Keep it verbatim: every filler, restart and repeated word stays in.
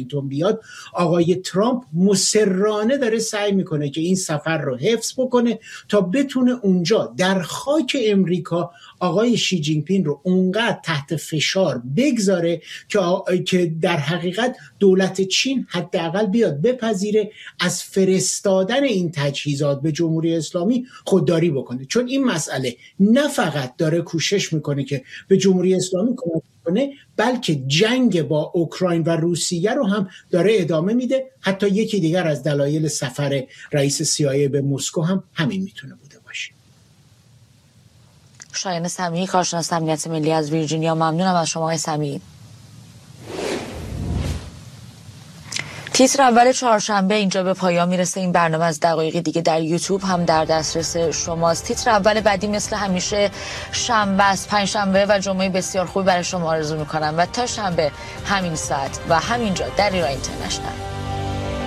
واشنگتن بیاد، آقای ترامپ مصرانه داره سعی میکنه که این سفر رو حفظ بکنه تا بتونه اونجا در خاک امریکا آقای شی جین پینگ رو اونقدر تحت فشار بگذاره که که در حقیقت دولت چین حداقل بیاد بپذیره از فرستادن این تجهیزات به جمهوری اسلامی خودداری بکنه. چون این مسئله نه فقط داره کوشش میکنه که به جمهوری اسلامی کمک کنه، بلکه جنگ با اوکراین و روسیه رو هم داره ادامه میده. حتی یکی دیگر از دلایل سفر رئیس سی آی ای به مسکو هم همین میتونه بوده باشه. شایان سمیعی، کارشناس امنیت ملی از ویرجینیا، ممنونم از شما آقای سمیعی. تیتر اول چهارشنبه اینجا به پایان میرسه. این برنامه از دقایقی دیگه در یوتیوب هم در دسترس شماست. تیتر اول بعدی مثل همیشه شنبه است. پنج شنبه و جمعه بسیار خوبی برای شما آرزو میکنم و تا شنبه همین ساعت و همینجا در ایران اینترنشنال.